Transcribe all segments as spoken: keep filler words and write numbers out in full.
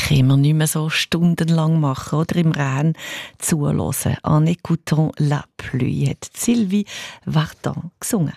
können wir nicht mehr so stundenlang machen oder im Regen zuhören. En écoutant la pluie hat Sylvie Vartan gesungen.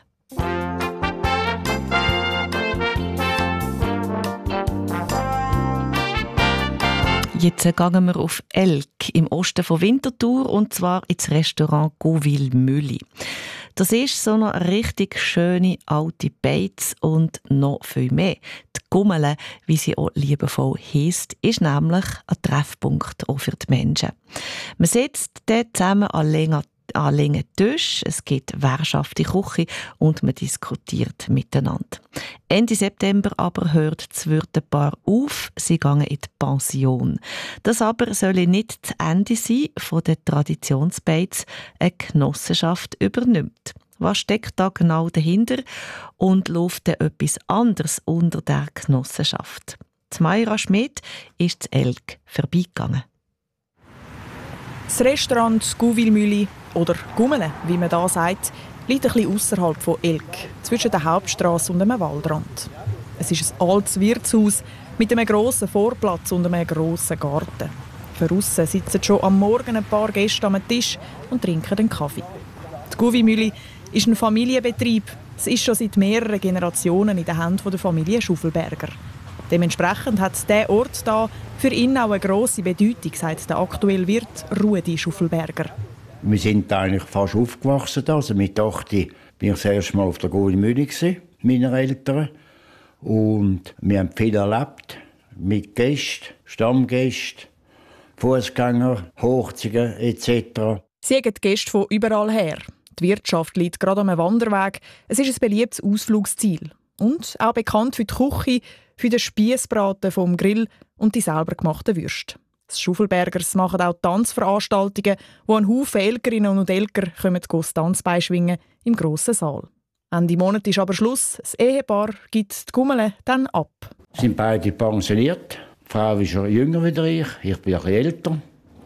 Jetzt gehen wir auf Elk im Osten von Winterthur und zwar ins Restaurant Gauville-Mülli. Das ist so eine richtig schöne alte Beiz und noch viel mehr. Die Gummele, wie sie auch liebevoll heisst, ist nämlich ein Treffpunkt auch für die Menschen. Man sitzt dort zusammen an langen an langen Tisch, es gibt Wirtschaft in Küche und man diskutiert miteinander. Ende September aber hört das Wirtepaar auf, sie gehen in die Pension. Das aber soll nicht das Ende sein von der Traditionsbeiz, eine Genossenschaft übernimmt. Was steckt da genau dahinter und läuft da etwas anderes unter der Genossenschaft? Die Mayra Schmidt ist zu Elk vorbeigegangen. Das Restaurant Gauville-Mülli oder Gummele, wie man da sagt, liegt ein bisschen ausserhalb von Elk, zwischen der Hauptstrasse und einem Waldrand. Es ist ein altes Wirtshaus mit einem grossen Vorplatz und einem grossen Garten. Draussen sitzen schon am Morgen ein paar Gäste am Tisch und trinken einen Kaffee. Die Gauville-Mülli ist ein Familienbetrieb. Es ist schon seit mehreren Generationen in den Händen der Familie Schuffelberger. Dementsprechend hat dieser Ort da für ihn auch eine grosse Bedeutung, sagt der aktuelle Wirt Rudi Schuffelberger. Wir sind eigentlich fast aufgewachsen. Also mit acht bin ich das erste Mal auf der Gauville-Mülli mit meinen Eltern. Und wir haben viel erlebt. Mit Gästen, Stammgästen, Fußgänger, Hochzeiten et cetera. Sie haben Gäste von überall her. Die Wirtschaft liegt gerade am Wanderweg. Es ist ein beliebtes Ausflugsziel. Und auch bekannt für die Küche, für den Spiessbraten vom Grill und die selber gemachten Würste. Die Schuffelbergers machen auch Tanzveranstaltungen, wo ein Haufen Elkerinnen und Elker kommen das Tanzbein schwingen im grossen Saal. Ende Monat ist aber Schluss. Das Ehepaar gibt die Gummele dann ab. Wir sind beide pensioniert. Die Frau ist schon jünger als ich. Ich bin ein bisschen älter.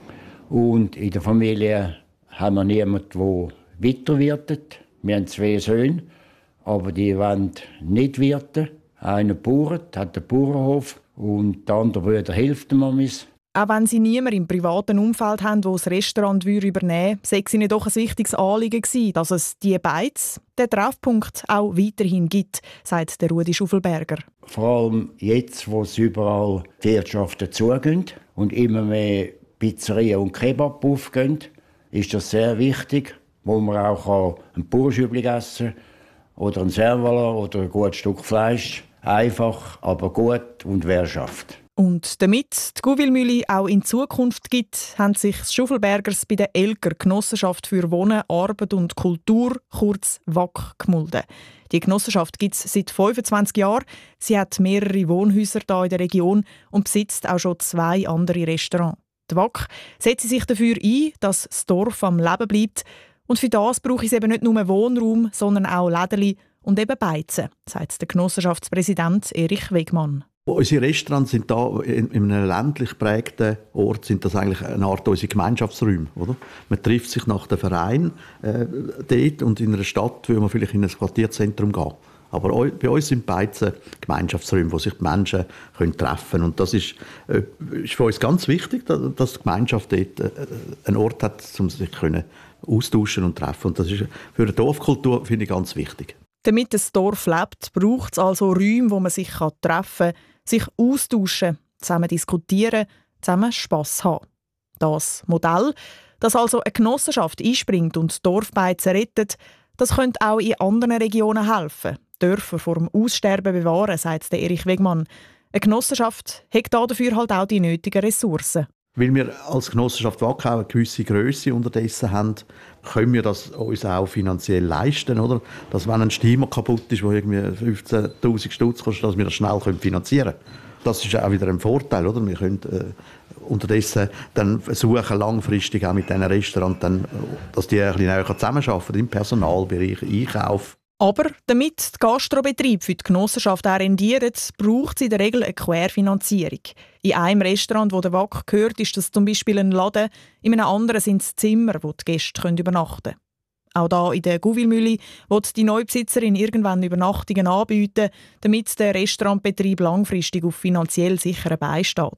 Und in der Familie haben wir niemanden, der weiterwirtet. Wir haben zwei Söhne, aber die wollen nicht wirten. Einer bauert, hat einen Bauernhof und der andere Bruder hilft ihm an. Auch wenn sie niemanden im privaten Umfeld haben, der das Restaurant übernehmen würde, sei es ihnen doch ein wichtiges Anliegen gewesen, dass es die Beiz, den Treffpunkt, auch weiterhin gibt, sagt der Rudi Schuffelberger. Vor allem jetzt, wo es überall die Wirtschaften zugehen und immer mehr Pizzerien und Kebab aufgehen, ist das sehr wichtig, wo man auch ein Bauernschübli essen kann oder ein Servala oder ein gutes Stück Fleisch. Einfach, aber gut und Wirtschaft. Und damit die Gauville-Mülli auch in Zukunft gibt, haben sich die Schuffelbergers bei der Elker Genossenschaft für Wohnen, Arbeit und Kultur, kurz W A C, gemulden. Die Genossenschaft gibt es seit fünfundzwanzig Jahren. Sie hat mehrere Wohnhäuser hier in der Region und besitzt auch schon zwei andere Restaurants. Die W A C setzt sich dafür ein, dass das Dorf am Leben bleibt. Und für das brauche ich eben nicht nur Wohnraum, sondern auch Lädeli und eben Beizen, sagt der Genossenschaftspräsident Erich Wegmann. Unsere Restaurants sind da in, in einem ländlich geprägten Ort sind das eigentlich eine Art unsere Gemeinschaftsräume, oder? Man trifft sich nach dem Verein äh, dort und in einer Stadt will man vielleicht in ein Quartierzentrum gehen. Aber bei uns sind Beizen Gemeinschaftsräume, wo sich die Menschen können treffen können. Und das ist, äh, ist für uns ganz wichtig, dass die Gemeinschaft dort äh, einen Ort hat, um sich können austauschen und treffen. Und das ist für die Dorfkultur, finde ich, ganz wichtig. Damit das Dorf lebt, braucht es also Räume, wo man sich treffen kann, sich austauschen, zusammen diskutieren, zusammen Spass haben. Das Modell, das also eine Genossenschaft einspringt und Dorfbeizen rettet, das könnte auch in anderen Regionen helfen. Dörfer vor dem Aussterben bewahren, sagt der Erich Wegmann. Eine Genossenschaft hat dafür halt auch die nötigen Ressourcen. Weil wir als Genossenschaft W A C auch eine gewisse Grösse unterdessen haben, können wir das uns auch finanziell leisten, oder? Dass wenn ein Steamer kaputt ist, der irgendwie fünfzehntausend Stutz kostet, dass wir das schnell finanzieren können. Das ist auch wieder ein Vorteil, oder? Wir können äh, unterdessen dann versuchen, langfristig auch mit diesen Restaurants, dann, dass die ein bisschen näher zusammenarbeiten im Personalbereich, Einkauf. Aber damit die Gastrobetriebe für die Genossenschaft auch rendieren, braucht es in der Regel eine Querfinanzierung. In einem Restaurant, wo der W A C gehört, ist das zum Beispiel ein Laden, in einem anderen sind es Zimmer, wo die Gäste übernachten können. Auch hier in der Gauville-Mülli will die Neubesitzerin irgendwann Übernachtungen anbieten, damit der Restaurantbetrieb langfristig auf finanziell sicheren Beinen steht.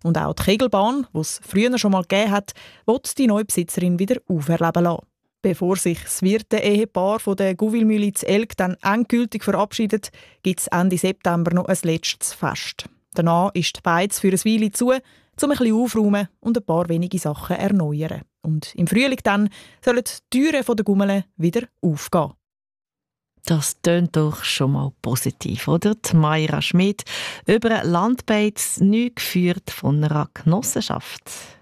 Und auch die Kegelbahn, die es früher schon mal gegeben hat, will die neue Besitzerin wieder auferleben lassen. Bevor sich das Wirte-Ehepaar von der Gouville-Mühle zu Elk dann endgültig verabschiedet, gibt es Ende September noch ein letztes Fest. Danach ist die Beiz für eine Weile zu, um ein bisschen aufräumen und ein paar wenige Sachen erneuern. Und im Frühling dann sollen die Türen der Gummele wieder aufgehen. Das tönt doch schon mal positiv, oder? Die Mayra Schmid über Landbeiz, neu geführt von einer Genossenschaft.